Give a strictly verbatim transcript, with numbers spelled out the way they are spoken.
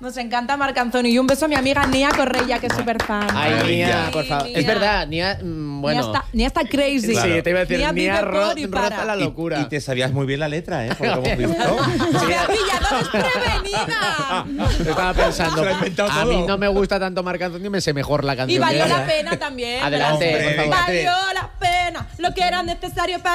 Nos encanta Marc Anthony. Y un beso a mi amiga Nia Correia, que es súper fan. Ay, Ay, Nia, Nia. por favor. Nia. Es verdad, Nia, mm, bueno. Nia está, Nia está crazy. Claro. Sí, te iba a decir, Nia Nia, vive ro- por y roza para. la Y, locura. y te sabías muy bien la letra, ¿eh? Por lo que hemos visto. ¡Me ha pillado desprevenida! Yo estaba pensando, Se lo ha inventado a todo. mí no me gusta tanto Marc Anthony, me sé mejor la canción. Y valió que la ella. pena también. Adelante, Hombre, por favor. Valió la pena lo que era necesario para